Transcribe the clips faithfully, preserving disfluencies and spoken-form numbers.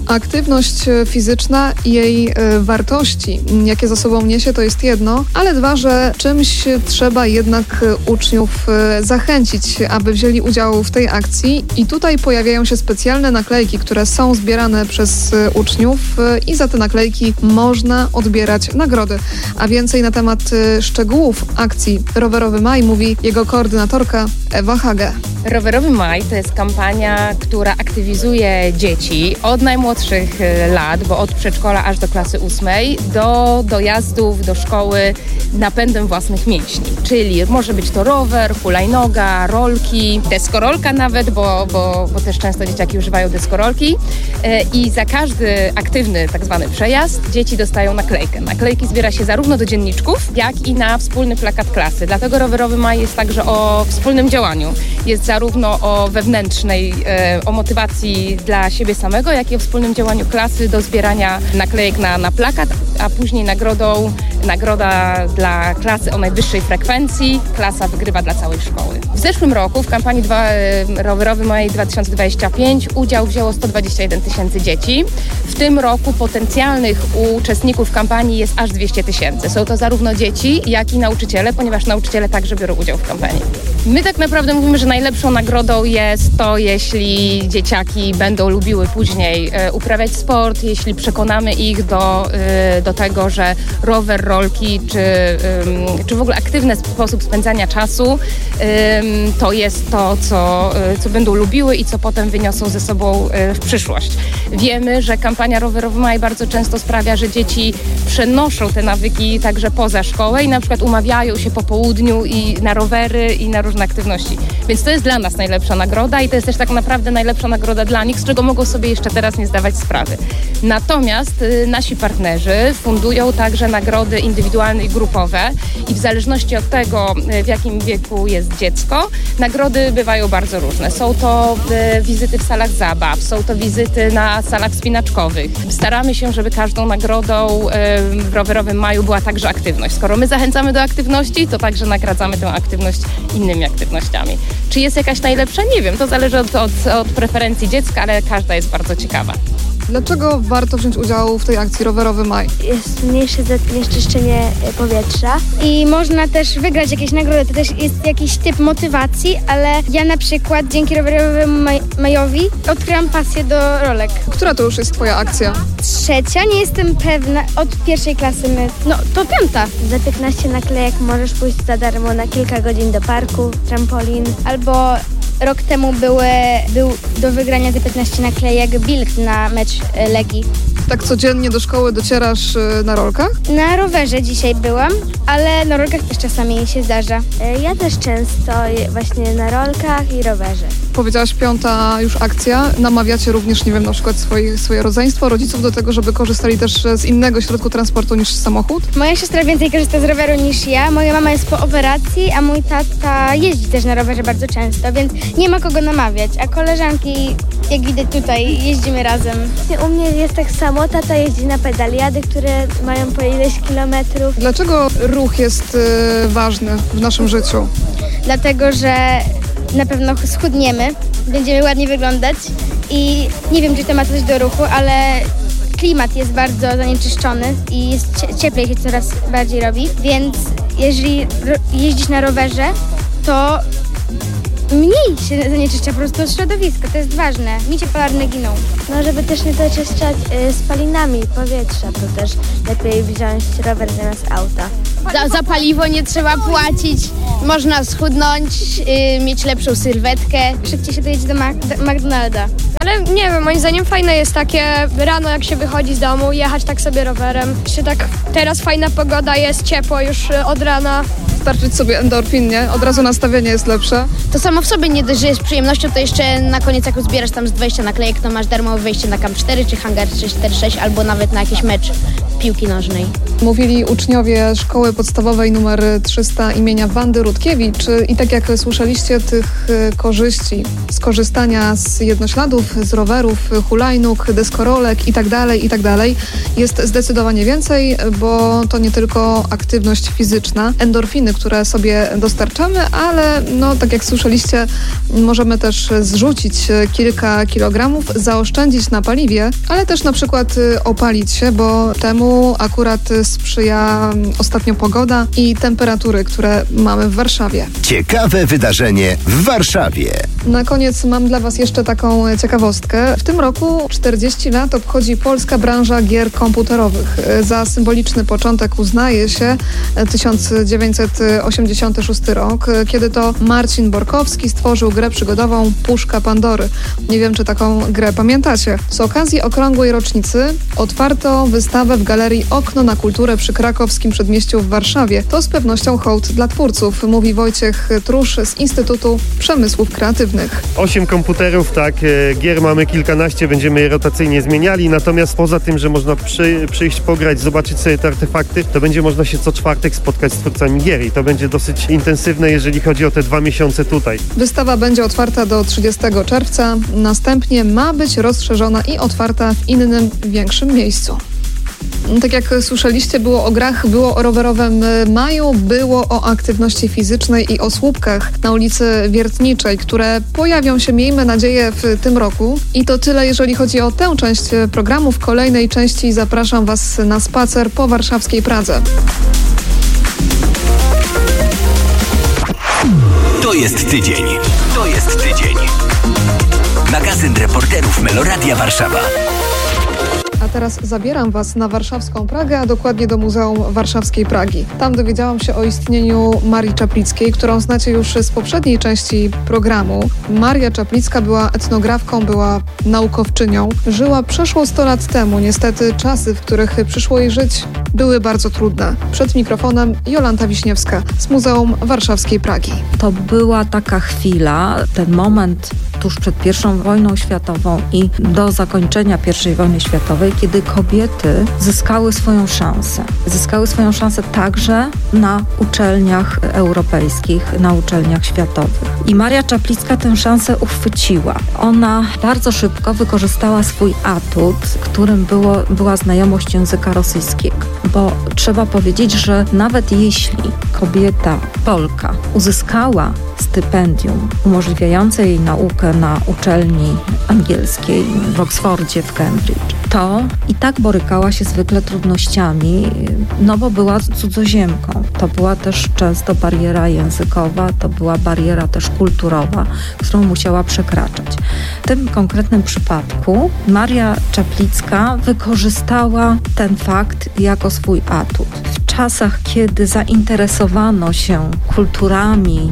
Aktywność fizyczna i jej wartości, jakie za sobą niesie, to jest jedno, ale dwa, że czymś trzeba jednak uczniów zachęcić, aby wzięli udział w tej akcji i tutaj pojawiają się specjalne naklejki, które są zbierane przez uczniów i za te naklejki można odbierać nagrody. A więcej na temat szczegółów akcji Rowerowy Maj mówi jego koordynatorka Ewa Hage. Rowerowy Maj to jest kampania, która aktywizuje dzieci od najmłodszych lat, bo od przedszkola aż do klasy ósmej, do dojazdów do szkoły napędem własnych mięśni. Czyli może być to rower, hulajnoga, rolki, deskorolka nawet, bo, bo, bo też często dzieciaki używają deskorolki. I za każdy aktywny tak zwany przejazd dzieci dostają naklejkę. Naklejki zbiera się zarówno do dzienniczków, jak i na wspólny plakat klasy. Dlatego Rowerowy Maj jest także o wspólnym działaniu. Jest zarówno o wewnętrznej, o motywacji dla siebie samego, jak i o wspólnym działaniu klasy do zbierania naklejek na, na plakat, a później nagrodą, nagroda dla klasy o najwyższej frekwencji. Klasa wygrywa dla całej szkoły. W zeszłym roku w kampanii dwa, Rowerowy Maj dwa tysiące dwudziesty piąty udział wzięło sto dwadzieścia jeden tysięcy dzieci. W tym roku potencjalnych uczestników kampanii jest aż dwieście tysięcy. Są to zarówno dzieci, jak i nauczyciele, ponieważ nauczyciele także biorą udział w kampanii. My tak naprawdę mówimy, że najlepszą nagrodą jest to, jeśli dzieciaki będą lubiły później e, uprawiać sport, jeśli przekonamy ich do, e, do tego, że rower, rolki czy, e, czy w ogóle aktywny sposób spędzania czasu e, to jest to, co, e, co będą lubiły i co potem wyniosą ze sobą e, w przyszłość. Wiemy, że kampania Rowerowy Maj bardzo często sprawia, że dzieci przenoszą te nawyki także poza szkołę i na przykład umawiają się po południu i na rowery i na różne aktywności. Więc to jest dla nas najlepsza nagroda i to jest też tak naprawdę najlepsza nagroda dla nich, z czego mogą sobie jeszcze teraz nie zdawać sprawy. Natomiast y, nasi partnerzy fundują także nagrody indywidualne i grupowe i w zależności od tego, y, w jakim wieku jest dziecko, nagrody bywają bardzo różne. Są to y, wizyty w salach zabaw, są to wizyty na salach wspinaczkowych. Staramy się, żeby każdą nagrodą y, w Rowerowym Maju była także aktywność. Skoro my zachęcamy do aktywności, to także nagradzamy tę aktywność innymi aktywnościami. Czy jest jakaś najlepsza? Nie wiem, to zależy od, od, od preferencji dziecka, ale każda jest bardzo ciekawa. Dlaczego warto wziąć udział w tej akcji Rowerowy Maj? Jest mniejsze zanieczyszczenie powietrza i można też wygrać jakieś nagrody. To też jest jakiś typ motywacji, ale ja na przykład dzięki Rowerowemu maj- Majowi odkryłam pasję do rolek. Która to już jest twoja akcja? Trzecia, nie jestem pewna, od pierwszej klasy my, no to piąta. Za piętnaście naklejek możesz pójść za darmo na kilka godzin do parku, trampolin, albo rok temu były, był do wygrania za piętnaście naklejek bilet na mecz Legii. Tak codziennie do szkoły docierasz na rolkach? Na rowerze dzisiaj byłam, ale na rolkach też czasami się zdarza. Ja też często właśnie na rolkach i rowerze. Powiedziałaś piąta już akcja. Namawiacie również, nie wiem, na przykład swoje, swoje rodzeństwo, rodziców do tego, żeby korzystali też z innego środku transportu niż samochód? Moja siostra więcej korzysta z roweru niż ja. Moja mama jest po operacji, a mój tata jeździ też na rowerze bardzo często, więc nie ma kogo namawiać. A koleżanki, jak widać tutaj, jeździmy razem. U mnie jest tak samo. Tata jeździ na pedaliady, które mają po ileś kilometrów. Dlaczego ruch jest y, ważny w naszym życiu? Dlatego, że na pewno schudniemy, będziemy ładnie wyglądać i nie wiem, czy to ma coś do ruchu, ale klimat jest bardzo zanieczyszczony i jest cieplej się coraz bardziej robi, więc jeżeli jeździsz na rowerze, to mniej się zanieczyszcza po prostu środowisko, to jest ważne. Micie polarne giną. No, żeby też nie zanieczyszczać y, spalinami powietrza, to też lepiej wziąć rower zamiast auta. Za, za paliwo nie trzeba płacić, można schudnąć, yy, mieć lepszą sylwetkę. Szybciej się dojedzie do, Mac- do McDonalda. Ale nie wiem, moim zdaniem fajne jest takie rano, jak się wychodzi z domu, jechać tak sobie rowerem. Czy tak teraz fajna pogoda jest, ciepło już od rana. Starczyć sobie endorfin, nie? Od razu nastawienie jest lepsze. To samo w sobie nie dość, że jest przyjemnością, to jeszcze na koniec jak zbierasz tam z dwadzieścia naklejek, to masz darmowe wejście na Kamp cztery, czy Hangar trzysta czterdzieści sześć, albo nawet na jakiś mecz piłki nożnej. Mówili uczniowie szkoły podstawowej numer trzysta imienia Wandy Rutkiewicz i tak jak słyszeliście, tych korzyści z korzystania z jednośladów, z rowerów, hulajnóg, deskorolek i tak dalej, i tak dalej jest zdecydowanie więcej, bo to nie tylko aktywność fizyczna, endorfiny, które sobie dostarczamy, ale no tak jak słyszeliście, możemy też zrzucić kilka kilogramów, zaoszczędzić na paliwie, ale też na przykład opalić się, bo temu akurat sprzyja ostatnio pogoda i temperatury, które mamy w Warszawie. Ciekawe wydarzenie w Warszawie. Na koniec mam dla Was jeszcze taką ciekawostkę. W tym roku czterdzieści lat obchodzi polska branża gier komputerowych. Za symboliczny początek uznaje się tysiąc dziewięćset osiemdziesiąty szósty rok, kiedy to Marcin Borkowski stworzył grę przygodową Puszka Pandory. Nie wiem, czy taką grę pamiętacie. Z okazji okrągłej rocznicy otwarto wystawę w Galerii Okno na Kulturę przy Krakowskim Przedmieściu w Warszawie. To z pewnością hołd dla twórców, mówi Wojciech Trusz z Instytutu Przemysłów Kreatywnych. Osiem komputerów, tak, gier mamy kilkanaście, będziemy je rotacyjnie zmieniali, natomiast poza tym, że można przy, przyjść, pograć, zobaczyć sobie te artefakty, to będzie można się co czwartek spotkać z twórcami gier i to będzie dosyć intensywne, jeżeli chodzi o te dwa miesiące tutaj. Wystawa będzie otwarta do trzydziestego czerwca, następnie ma być rozszerzona i otwarta w innym, większym miejscu. Tak jak słyszeliście, było o grach, było o rowerowym maju, było o aktywności fizycznej i o słupkach na ulicy Wiertniczej, które pojawią się, miejmy nadzieję, w tym roku. I to tyle, jeżeli chodzi o tę część programu. W kolejnej części zapraszam Was na spacer po warszawskiej Pradze. To jest tydzień. To jest tydzień. Magazyn reporterów Meloradia Warszawa. A teraz zabieram Was na warszawską Pragę, a dokładnie do Muzeum Warszawskiej Pragi. Tam dowiedziałam się o istnieniu Marii Czaplickiej, którą znacie już z poprzedniej części programu. Maria Czaplicka była etnografką, była naukowczynią. Żyła przeszło sto lat temu. Niestety czasy, w których przyszło jej żyć, były bardzo trudne. Przed mikrofonem Jolanta Wiśniewska z Muzeum Warszawskiej Pragi. To była taka chwila, ten moment tuż przed pierwszą wojną światową i do zakończenia pierwszej wojny światowej, kiedy kobiety zyskały swoją szansę. Zyskały swoją szansę także na uczelniach europejskich, na uczelniach światowych. I Maria Czaplicka tę szansę uchwyciła. Ona bardzo szybko wykorzystała swój atut, którym było, była znajomość języka rosyjskiego. Bo trzeba powiedzieć, że nawet jeśli kobieta, Polka, uzyskała stypendium umożliwiające jej naukę na uczelni angielskiej w Oksfordzie, w Cambridge, to i tak borykała się zwykle trudnościami, no bo była cudzoziemką. To była też często bariera językowa, to była bariera też kulturowa, którą musiała przekraczać. W tym konkretnym przypadku Maria Czaplicka wykorzystała ten fakt jako swój atut. W czasach, kiedy zainteresowano się kulturami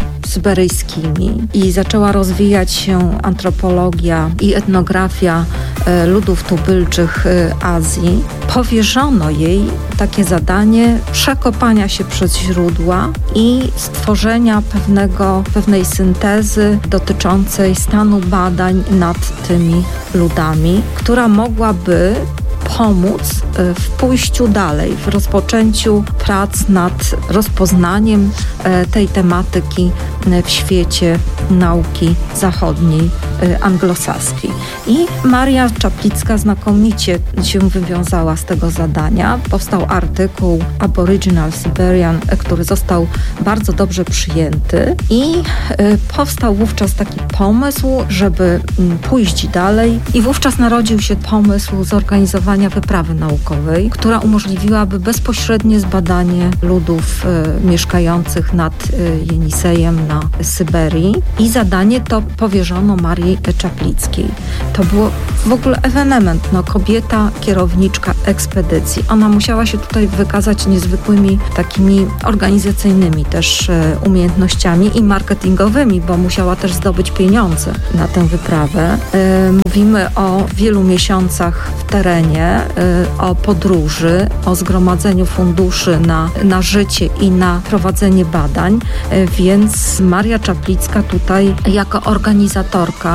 syberyjskimi i zaczęła rozwijać się antropologia i etnografia e, ludów tubylczych e, Azji, powierzono jej takie zadanie przekopania się przez źródła i stworzenia pewnego, pewnej syntezy dotyczącej stanu badań nad tymi ludami, która mogłaby pomóc w pójściu dalej, w rozpoczęciu prac nad rozpoznaniem tej tematyki w świecie nauki zachodniej, anglosaskiej. I Maria Czaplicka znakomicie się wywiązała z tego zadania. Powstał artykuł Aboriginal Siberian, który został bardzo dobrze przyjęty i powstał wówczas taki pomysł, żeby pójść dalej i wówczas narodził się pomysł zorganizowania wyprawy naukowej, która umożliwiłaby bezpośrednie zbadanie ludów e, mieszkających nad e, Jenisejem na Syberii i zadanie to powierzono Marii Czaplickiej. To było w ogóle ewenement, no, kobieta, kierowniczka ekspedycji. Ona musiała się tutaj wykazać niezwykłymi takimi organizacyjnymi też e, umiejętnościami i marketingowymi, bo musiała też zdobyć pieniądze na tę wyprawę. E, mówimy o wielu miesiącach w terenie, o podróży, o zgromadzeniu funduszy na, na życie i na prowadzenie badań, więc Maria Czaplicka tutaj jako organizatorka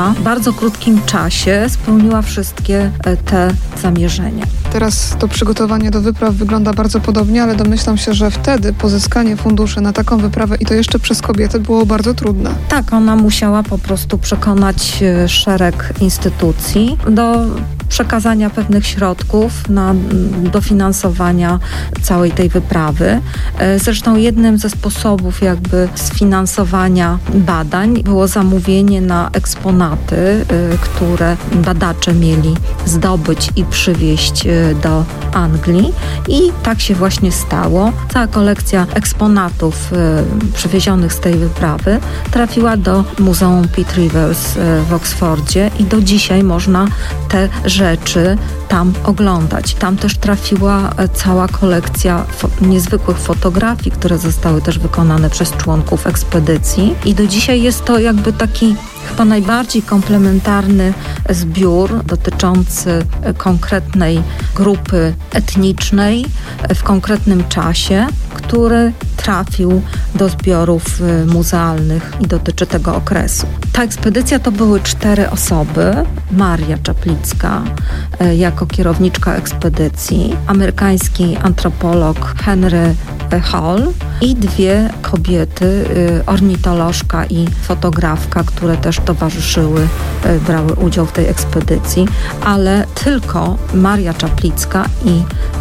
Czaplicka w bardzo krótkim czasie spełniła wszystkie te zamierzenia. Teraz to przygotowanie do wypraw wygląda bardzo podobnie, ale domyślam się, że wtedy pozyskanie funduszy na taką wyprawę i to jeszcze przez kobietę było bardzo trudne. Tak, ona musiała po prostu przekonać szereg instytucji do przekazania pewnych środków na dofinansowania całej tej wyprawy. Zresztą jednym ze sposobów jakby sfinansowania badań było zamówienie na eksponaty, które badacze mieli zdobyć i przywieźć do Anglii i tak się właśnie stało. Cała kolekcja eksponatów przywiezionych z tej wyprawy trafiła do Muzeum Pitt Rivers w Oksfordzie i do dzisiaj można te rzeczy tam oglądać. Tam też trafiła cała kolekcja fo- niezwykłych fotografii, które zostały też wykonane przez członków ekspedycji i do dzisiaj jest to jakby taki chyba najbardziej komplementarny zbiór dotyczący konkretnej grupy etnicznej w konkretnym czasie, który trafił do zbiorów muzealnych i dotyczy tego okresu. Ta ekspedycja to były cztery osoby. Maria Czaplicka jako kierowniczka ekspedycji, amerykański antropolog Henry Hall i dwie kobiety, ornitolożka i fotografka, które też towarzyszyły, brały udział w tej ekspedycji, ale tylko Maria Czaplicka i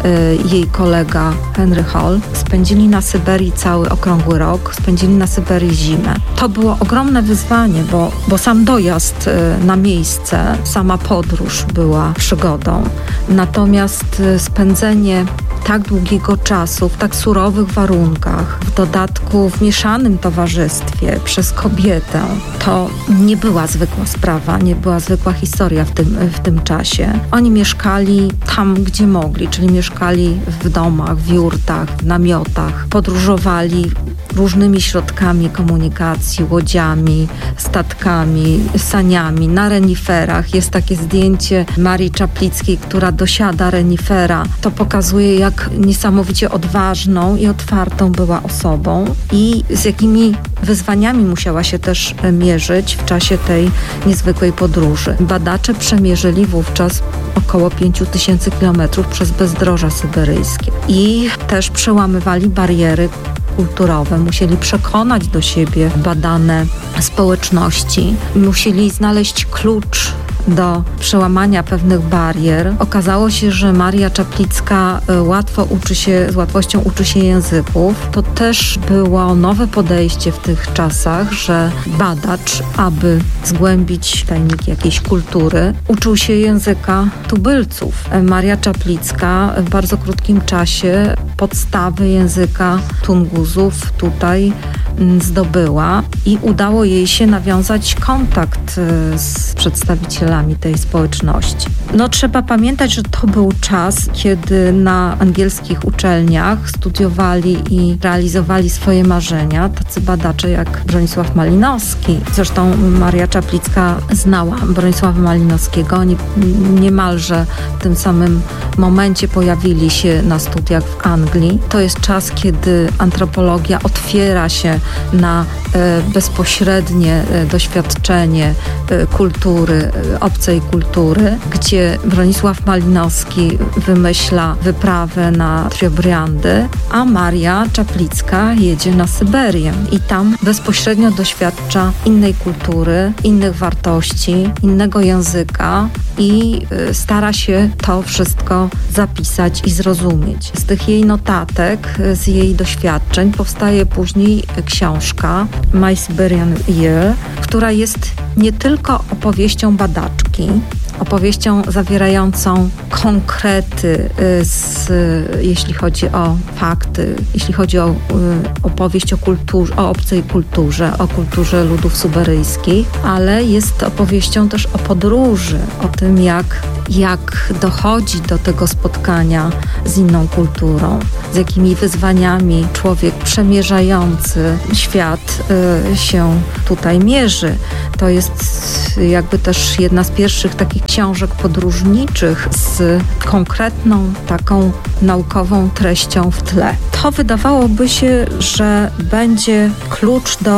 jej kolega Henry Hall spędzili na Syberii cały okrągły rok, spędzili na Syberii zimę. To było ogromne wyzwanie, bo, bo sam dojazd na miejsce, sama podróż była przygodą. Natomiast spędzenie tak długiego czasu w tak surowych warunkach, w dodatku w mieszanym towarzystwie przez kobietę, to nie była zwykła sprawa, nie była zwykła historia w tym, w tym czasie. Oni mieszkali tam, gdzie mogli, czyli mieszkali w domach, w jurtach, w namiotach, podróżowali różnymi środkami komunikacji, łodziami, statkami, saniami, na reniferach. Jest takie zdjęcie Marii Czaplickiej, która dosiada renifera. To pokazuje, jak niesamowicie odważną i otwartą była osobą i z jakimi wyzwaniami musiała się też mierzyć w czasie tej niezwykłej podróży. Badacze przemierzyli wówczas około pięć tysięcy kilometrów przez bezdroża syberyjskie i też przełamywali bariery kulturowe, musieli przekonać do siebie badane społeczności, musieli znaleźć klucz do przełamania pewnych barier. Okazało się, że Maria Czaplicka łatwo uczy się, z łatwością uczy się języków. To też było nowe podejście w tych czasach, że badacz, aby zgłębić tajniki jakiejś kultury, uczył się języka tubylców. Maria Czaplicka w bardzo krótkim czasie podstawy języka Tunguzów tutaj zdobyła i udało jej się nawiązać kontakt z przedstawicielami tej społeczności. No trzeba pamiętać, że to był czas, kiedy na angielskich uczelniach studiowali i realizowali swoje marzenia tacy badacze jak Bronisław Malinowski. Zresztą Maria Czaplicka znała Bronisława Malinowskiego. Oni niemalże w tym samym momencie pojawili się na studiach w Anglii. To jest czas, kiedy antropologia otwiera się na e, bezpośrednie e, doświadczenie e, kultury, e, obcej kultury, gdzie Bronisław Malinowski wymyśla wyprawę na Triobriandy, a Maria Czaplicka jedzie na Syberię i tam bezpośrednio doświadcza innej kultury, innych wartości, innego języka i e, stara się to wszystko zapisać i zrozumieć. Z tych jej notatek, z jej doświadczeń powstaje później książka My Siberian Year, która jest nie tylko opowieścią badaczki, opowieścią zawierającą konkrety, z, jeśli chodzi o fakty, jeśli chodzi o y, opowieść o kulturze, o obcej kulturze, o kulturze ludów syberyjskich, ale jest opowieścią też o podróży, o tym, jak, jak dochodzi do tego spotkania z inną kulturą, z jakimi wyzwaniami człowiek przemierzający świat y, się tutaj mierzy. To jest jakby też jedna z pierwszych takich książek podróżniczych z konkretną taką naukową treścią w tle. To wydawałoby się, że będzie klucz do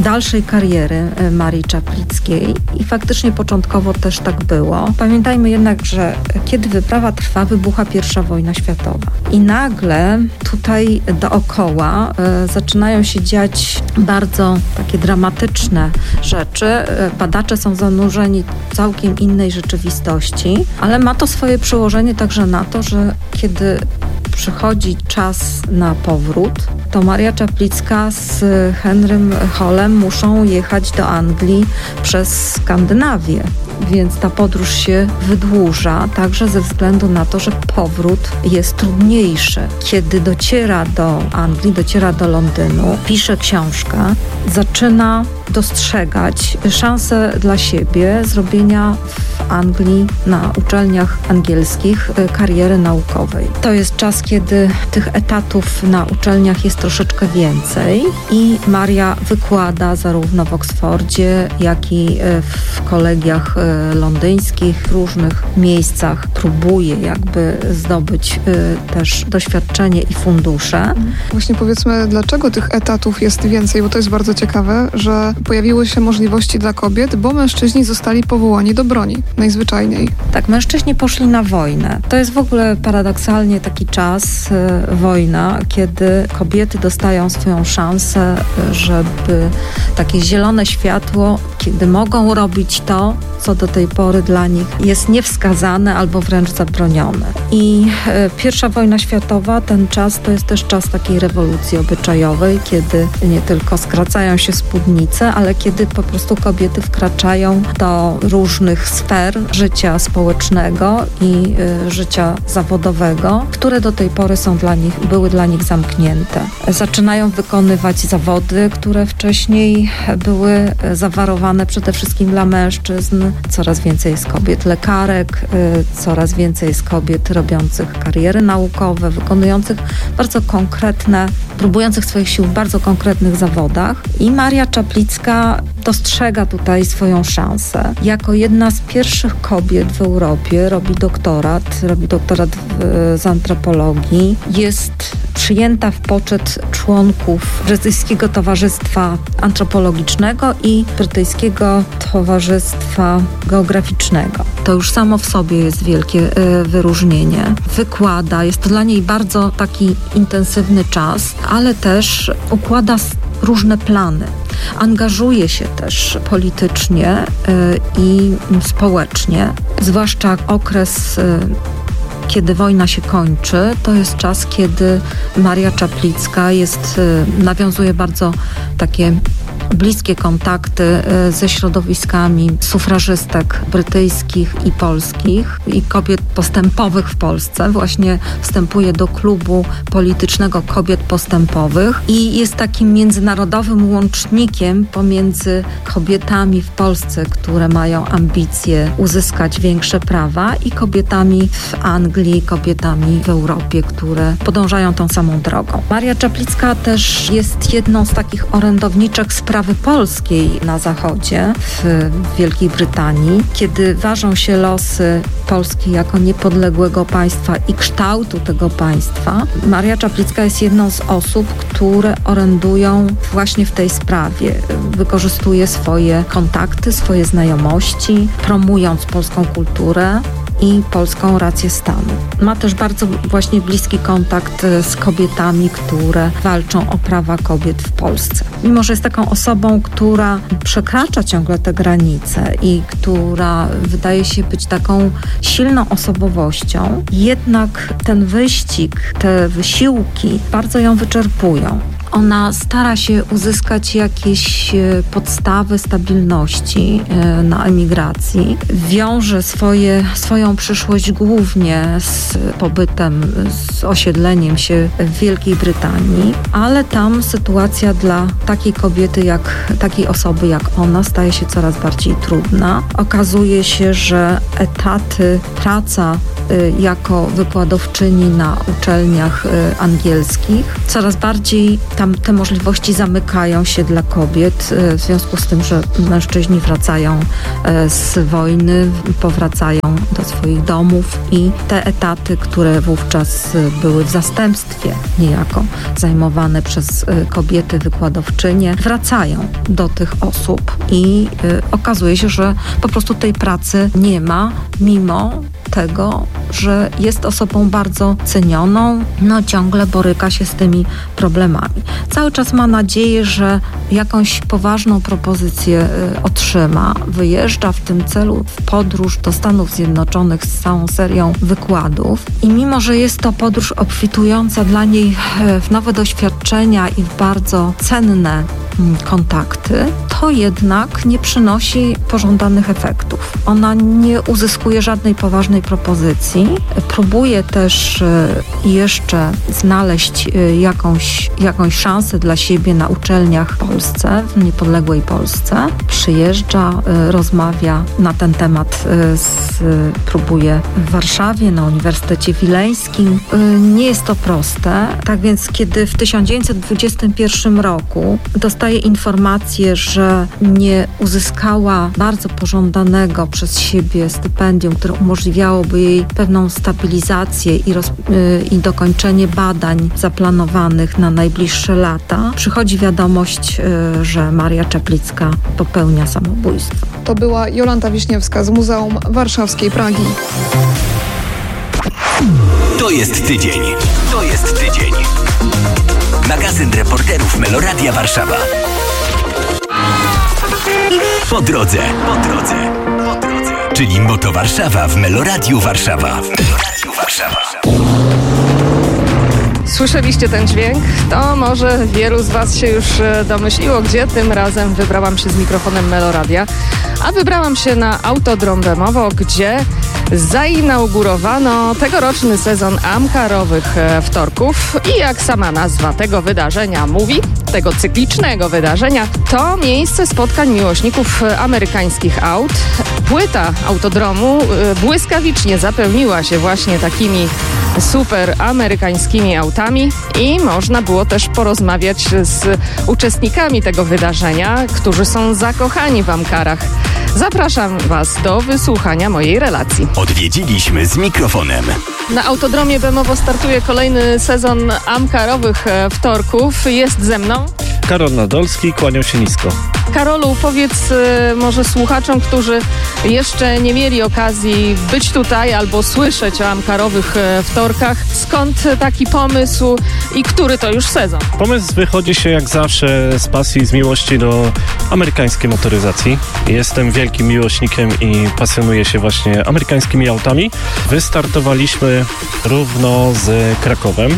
dalszej kariery Marii Czaplickiej i faktycznie początkowo też tak było. Pamiętajmy jednak, że kiedy wyprawa trwa, wybucha pierwsza wojna światowa. I nagle tutaj dookoła e, zaczynają się dziać bardzo takie dramatyczne rzeczy. E, badacze są zanurzeni w całkiem innej rzeczywistości, ale ma to swoje przełożenie także na to, że kiedy przychodzi czas na powrót, to Maria Czaplicka z Henrym Hollem muszą jechać do Anglii przez Skandynawię. Więc ta podróż się wydłuża, także ze względu na to, że powrót jest trudniejszy. Kiedy dociera do Anglii, dociera do Londynu, pisze książkę, zaczyna dostrzegać szansę dla siebie zrobienia w Anglii na uczelniach angielskich kariery naukowej. To jest czas, kiedy tych etatów na uczelniach jest troszeczkę więcej i Maria wykłada zarówno w Oksfordzie, jak i w kolegiach londyńskich, w różnych miejscach próbuje jakby zdobyć też doświadczenie i fundusze. Właśnie powiedzmy, dlaczego tych etatów jest więcej, bo to jest bardzo ciekawe, że pojawiły się możliwości dla kobiet, bo mężczyźni zostali powołani do broni, najzwyczajniej. Tak, mężczyźni poszli na wojnę. To jest w ogóle paradoksalnie taki czas, y, wojna, kiedy kobiety dostają swoją szansę, y, żeby takie zielone światło, kiedy mogą robić to, co do tej pory dla nich jest niewskazane albo wręcz zabronione. I y, pierwsza wojna światowa, ten czas to jest też czas takiej rewolucji obyczajowej, kiedy nie tylko skracają się spódnice, ale kiedy po prostu kobiety wkraczają do różnych sfer życia społecznego i y, życia zawodowego, które do tej pory są dla nich, były dla nich zamknięte. Zaczynają wykonywać zawody, które wcześniej były zawarowane przede wszystkim dla mężczyzn. Coraz więcej jest kobiet lekarek, y, coraz więcej jest kobiet robiących kariery naukowe, wykonujących bardzo konkretne, próbujących swoich sił w bardzo konkretnych zawodach. I Maria Czaplicka dostrzega tutaj swoją szansę. Jako jedna z pierwszych kobiet w Europie robi doktorat, robi doktorat w, z antropologii. Jest przyjęta w poczet członków Brytyjskiego Towarzystwa Antropologicznego i Brytyjskiego Towarzystwa Geograficznego. To już samo w sobie jest wielkie y, wyróżnienie. Wykłada, jest to dla niej bardzo taki intensywny czas, ale też układa różne plany. Angażuje się też politycznie y, i społecznie, zwłaszcza okres y, kiedy wojna się kończy, to jest czas, kiedy Maria Czaplicka jest, nawiązuje bardzo takie bliskie kontakty ze środowiskami sufrażystek brytyjskich i polskich i kobiet postępowych w Polsce. Właśnie wstępuje do klubu politycznego kobiet postępowych i jest takim międzynarodowym łącznikiem pomiędzy kobietami w Polsce, które mają ambicje uzyskać większe prawa, i kobietami w Anglii, kobietami w Europie, które podążają tą samą drogą. Maria Czaplicka też jest jedną z takich orędowniczek sprawy polskiej na Zachodzie, w Wielkiej Brytanii. Kiedy ważą się losy Polski jako niepodległego państwa i kształtu tego państwa, Maria Czaplicka jest jedną z osób, które orędują właśnie w tej sprawie. Wykorzystuje swoje kontakty, swoje znajomości, promując polską kulturę i polską rację stanu. Ma też bardzo właśnie bliski kontakt z kobietami, które walczą o prawa kobiet w Polsce. Mimo że jest taką osobą, która przekracza ciągle te granice i która wydaje się być taką silną osobowością, jednak ten wyścig, te wysiłki bardzo ją wyczerpują. Ona stara się uzyskać jakieś podstawy stabilności na emigracji. Wiąże swoje, swoją przyszłość głównie z pobytem, z osiedleniem się w Wielkiej Brytanii, ale tam sytuacja dla takiej kobiety, jak takiej osoby jak ona, staje się coraz bardziej trudna. Okazuje się, że etaty, praca jako wykładowczyni na uczelniach angielskich. Coraz bardziej tam te możliwości zamykają się dla kobiet, w związku z tym, że mężczyźni wracają z wojny, powracają do swoich domów i te etaty, które wówczas były w zastępstwie niejako zajmowane przez kobiety wykładowczynie, wracają do tych osób i y, okazuje się, że po prostu tej pracy nie ma, mimo tego, że jest osobą bardzo cenioną, no ciągle boryka się z tymi problemami. Cały czas ma nadzieję, że jakąś poważną propozycję y, otrzyma. Wyjeżdża w tym celu w podróż do Stanów Zjednoczonych z całą serią wykładów i mimo, że jest to podróż obfitująca dla niej w nowe doświadczenia i w bardzo cenne kontakty, to jednak nie przynosi pożądanych efektów. Ona nie uzyskuje żadnej poważnej propozycji. Próbuje też jeszcze znaleźć jakąś, jakąś szansę dla siebie na uczelniach w Polsce, w niepodległej Polsce. Przyjeżdża, rozmawia na ten temat, próbuje w Warszawie, na Uniwersytecie Wileńskim. Nie jest to proste. Tak więc, kiedy w tysiąc dziewięćset dwudziestym pierwszym roku dostaje informację, że nie uzyskała bardzo pożądanego przez siebie stypendium, które umożliwiałoby jej pewną stabilizację i, roz, yy, i dokończenie badań zaplanowanych na najbliższe lata, przychodzi wiadomość, yy, że Maria Czaplicka popełnia samobójstwo. To była Jolanta Wiśniewska z Muzeum Warszawskiej Pragi. To jest tydzień. To jest tydzień. Magazyn reporterów Meloradia Warszawa. Po drodze, po drodze, po drodze. Czyli Moto Warszawa w Meloradiu Warszawa. W Meloradiu Warszawa. Słyszeliście ten dźwięk? To może wielu z Was się już domyśliło, gdzie tym razem wybrałam się z mikrofonem Meloradia. A wybrałam się na Autodrom Bemowo, gdzie zainaugurowano tegoroczny sezon amkarowych wtorków i jak sama nazwa tego wydarzenia mówi, tego cyklicznego wydarzenia, to miejsce spotkań miłośników amerykańskich aut. Płyta Autodromu błyskawicznie zapełniła się właśnie takimi super amerykańskimi autami i można było też porozmawiać z uczestnikami tego wydarzenia, którzy są zakochani w amkarach. Zapraszam Was do wysłuchania mojej relacji. Odwiedziliśmy z mikrofonem. Na Autodromie Bemowo startuje kolejny sezon amkarowych wtorków. Jest ze mną Karol Nadolski, kłaniam się nisko. Karolu, powiedz y, może słuchaczom, którzy jeszcze nie mieli okazji być tutaj albo słyszeć o amkarowych y, wtorkach, skąd taki pomysł i który to już sezon? Pomysł wychodzi się jak zawsze z pasji, z miłości do amerykańskiej motoryzacji. Jestem wielkim miłośnikiem i pasjonuję się właśnie amerykańskimi autami. Wystartowaliśmy równo z Krakowem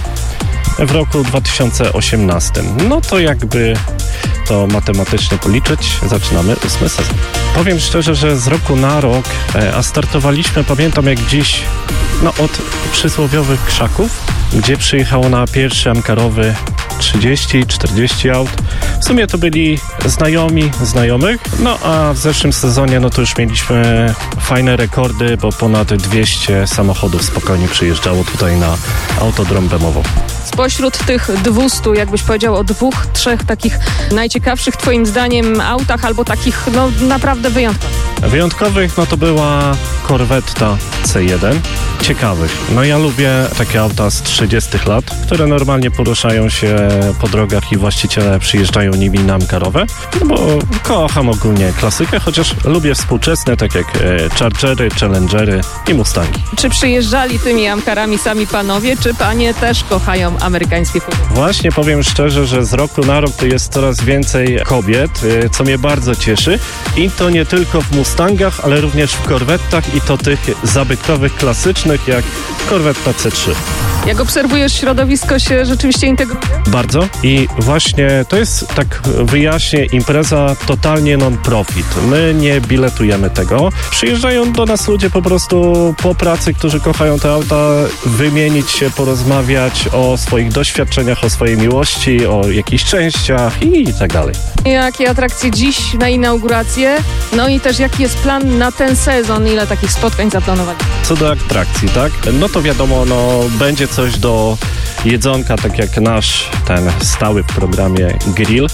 w roku dwa tysiące osiemnastym. No to jakby to matematycznie policzyć, zaczynamy ósmy sezon. Powiem szczerze, że z roku na rok, a startowaliśmy, pamiętam jak dziś, no od przysłowiowych Krzaków, gdzie przyjechało na pierwszy amkarowy trzydzieści czterdzieści aut. W sumie to byli znajomi znajomych, no a w zeszłym sezonie no to już mieliśmy fajne rekordy, bo ponad dwieście samochodów spokojnie przyjeżdżało tutaj na Autodrom Bemowo. Spośród tych dwustu, jakbyś powiedział o dwóch, trzech takich najciekawszych twoim zdaniem autach albo takich no naprawdę wyjątkowych? Wyjątkowych no to była Corvetta C jeden. Ciekawych. No ja lubię takie auta z trzydziestych lat, które normalnie poruszają się po drogach i właściciele przyjeżdżają nimi na amkarowe, no bo kocham ogólnie klasykę, chociaż lubię współczesne, tak jak Chargery, Challengery i Mustangi. Czy przyjeżdżali tymi amkarami sami panowie, czy panie też kochają amerykańskie furgony? Właśnie powiem szczerze, że z roku na rok to jest coraz więcej kobiet, co mnie bardzo cieszy i to nie tylko w Mustangach, ale również w Corvettach i to tych zabytkowych, klasycznych jak Corvetta C trzy. Jak obserwujesz, środowisko się rzeczywiście integruje? Bardzo i właśnie to jest, tak wyjaśnię, impreza totalnie non-profit. My nie biletujemy tego. Przyjeżdżają do nas ludzie po prostu po pracy, którzy kochają te auta, wymienić się, porozmawiać o swoich doświadczeniach, o swojej miłości, o jakichś częściach i tak dalej. Jakie atrakcje dziś na inaugurację? No i też jaki jest plan na ten sezon? Ile takich spotkań zaplanowali? Co do atrakcji, tak? No to wiadomo, no będzie coś do jedzonka, tak jak nasz ten stały w programie grill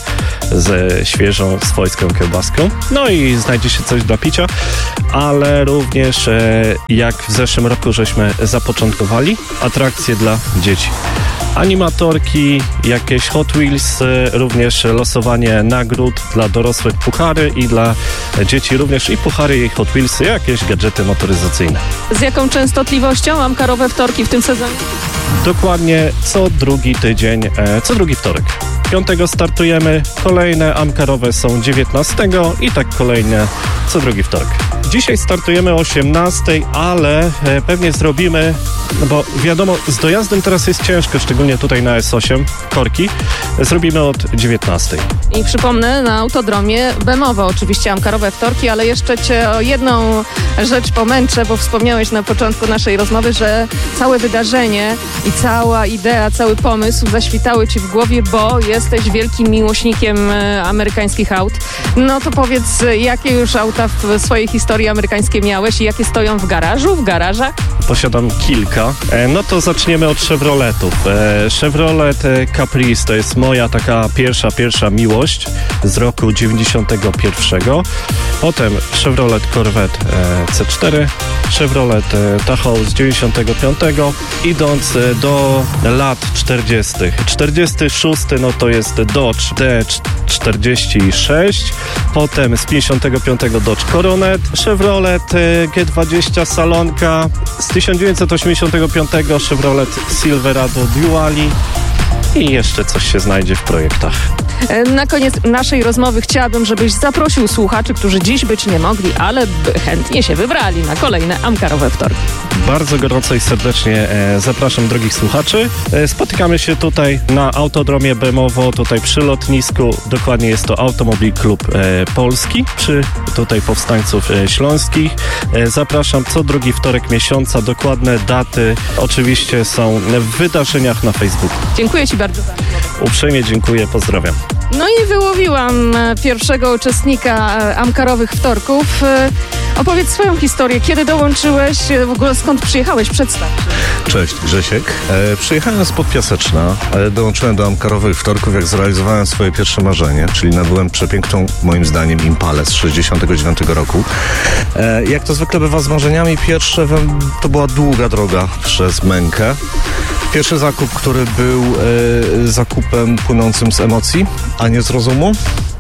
ze świeżą swojską kiełbaską. No i znajdzie się coś do picia, ale również e, jak w zeszłym roku żeśmy zapoczątkowali, atrakcje dla dzieci. Animatorki, jakieś Hot Wheels, również losowanie nagród dla dorosłych, puchary i dla dzieci również i puchary i Hot Wheelsy, jakieś gadżety motoryzacyjne. Z jaką częstotliwością amkarowe wtorki w tym sezonie? Dokładnie co drugi tydzień, e, co drugi wtorek. piątego startujemy, kolejne amkarowe są dziewiętnastego i tak kolejne co drugi wtorek. Dzisiaj startujemy o osiemnastej, ale e, pewnie zrobimy, no bo wiadomo, z dojazdem teraz jest ciężko, szczególnie tutaj na S osiem, korki, zrobimy od dziewiętnastej. I przypomnę, na autodromie Bemowo oczywiście amkarowe wtorki, ale jeszcze cię o jedną rzecz pomęczę, bo wspomniałeś na początku naszej rozmowy, że całe wydarzenie i cała idea, cały pomysł zaświtały ci w głowie, bo jesteś wielkim miłośnikiem amerykańskich aut. No to powiedz, jakie już auta w swojej historii amerykańskie miałeś i jakie stoją w garażu, w garażach? Posiadam kilka. E, no to zaczniemy od Chevroletów. E, Chevrolet Caprice to jest moja taka pierwsza, pierwsza miłość z roku dziewięćdziesiątego pierwszego. Potem Chevrolet Corvette e, C cztery, Chevrolet e, Tahoe z dziewięćdziesiątego piątego. Idąc e, do lat czterdziestych. czterdziesty szósty no to jest Dodge D czterdzieści sześć, potem z pięćdziesiątego piątego Dodge Coronet, Chevrolet e, G dwadzieścia Salonka, z tysiąc dziewięćset osiemdziesiątego piątego Chevrolet Silverado Duali i jeszcze coś się znajdzie w projektach. Na koniec naszej rozmowy chciałabym, żebyś zaprosił słuchaczy, którzy dziś być nie mogli, ale by chętnie się wybrali na kolejne amkarowe wtorki. Bardzo gorąco i serdecznie e, zapraszam drogich słuchaczy. E, spotykamy się tutaj na Autodromie Bemowo, tutaj przy lotnisku. Dokładnie jest to Automobil Klub e, Polski, przy tutaj powstańców e, śląskich. E, zapraszam co drugi wtorek miesiąca. Dokładne daty oczywiście są w wydarzeniach na Facebooku. Dziękuję Ci bardzo. Uprzejmie dziękuję, pozdrawiam. No i wyłowiłam pierwszego uczestnika amkarowych wtorków. Opowiedz swoją historię. Kiedy dołączyłeś? W ogóle skąd przyjechałeś? Przedstaw. Cześć, Grzesiek. E, przyjechałem z Podpiaseczna. E, dołączyłem do amkarowych wtorków, jak zrealizowałem swoje pierwsze marzenie, czyli nabyłem przepiękną, moim zdaniem, Impalę z sześćdziesiątego dziewiątego roku. E, jak to zwykle bywa z marzeniami, pierwsze to była długa droga przez mękę. Pierwszy zakup, który był e, zakupem płynącym z emocji, a nie z rozumu.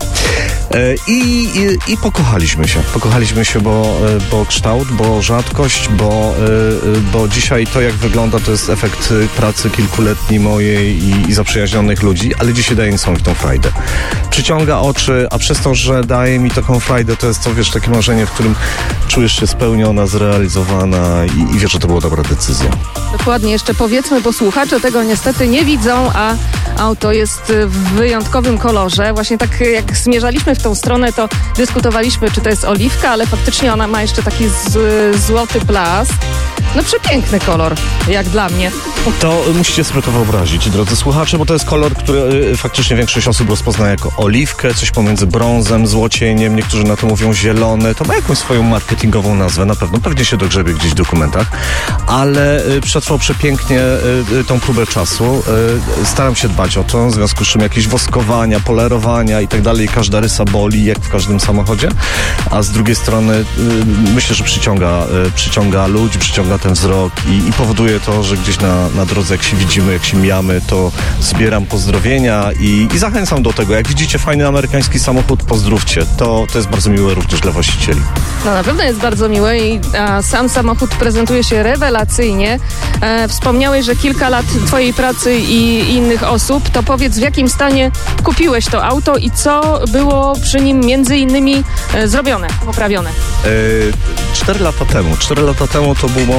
I, i, i pokochaliśmy się. Pokochaliśmy się, bo, bo kształt, bo rzadkość, bo, bo dzisiaj to, jak wygląda, to jest efekt pracy kilkuletniej mojej i, i zaprzyjaźnionych ludzi, ale dzisiaj daje niesamowitą frajdę. Przyciąga oczy, a przez to, że daje mi taką frajdę, to jest to, wiesz, takie marzenie, w którym czujesz się spełniona, zrealizowana i, i wiesz, że to była dobra decyzja. Dokładnie, jeszcze powiedzmy, bo słuchacze tego niestety nie widzą, a auto jest w wyjątkowym kolorze. Właśnie tak jak zmierzaliśmy w tą stronę, to dyskutowaliśmy, czy to jest oliwka, ale faktycznie ona ma jeszcze taki z, złoty blask. No przepiękny kolor, jak dla mnie. To musicie sobie to wyobrazić, drodzy słuchacze, bo to jest kolor, który y, faktycznie większość osób rozpozna jako oliwkę, coś pomiędzy brązem, złocieniem, niektórzy na to mówią zielony. To ma jakąś swoją marketingową nazwę, na pewno, pewnie się dogrzebie gdzieś w dokumentach, ale y, przetrwał przepięknie y, y, tą próbę czasu. Y, staram się dbać o to, w związku z czym jakieś woskowania, polerowania i tak dalej, każda rysa boli, jak w każdym samochodzie, a z drugiej strony y, myślę, że przyciąga, y, przyciąga ludzi, przyciąga ten wzrok i, i powoduje to, że gdzieś na, na drodze, jak się widzimy, jak się mijamy, to zbieram pozdrowienia i, i zachęcam do tego. Jak widzicie fajny amerykański samochód, pozdrówcie. To, to jest bardzo miłe również dla właścicieli. No na pewno jest bardzo miłe i a, sam samochód prezentuje się rewelacyjnie. E, wspomniałeś, że kilka lat twojej pracy i innych osób. To powiedz, w jakim stanie kupiłeś to auto i co było przy nim między innymi e, zrobione, poprawione? E, cztery lata temu. Cztery lata temu to był moment,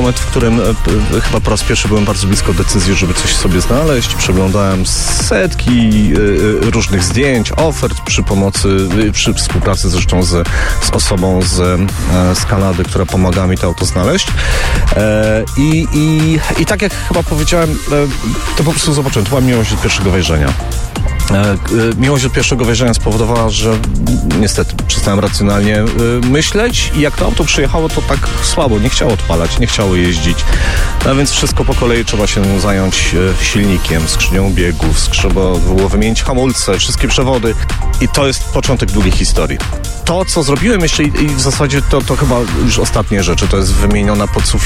moment, w którym e, chyba po raz pierwszy byłem bardzo blisko decyzji, żeby coś sobie znaleźć. Przeglądałem setki e, różnych zdjęć, ofert przy pomocy, przy współpracy zresztą z, z osobą z, e, z Kanady, która pomaga mi to auto znaleźć. E, i, i, I tak jak chyba powiedziałem, e, to po prostu zobaczyłem, to była miłość od pierwszego wejrzenia. Miłość od pierwszego wejrzenia spowodowała, że niestety przestałem racjonalnie myśleć i jak to auto przyjechało, to tak słabo, nie chciało odpalać, nie chciało jeździć. No więc wszystko po kolei trzeba się zająć silnikiem, skrzynią biegów, trzeba było wymienić hamulce, wszystkie przewody i to jest początek długiej historii. To, co zrobiłem jeszcze i w zasadzie to, to chyba już ostatnie rzeczy, to jest wymieniona podsufit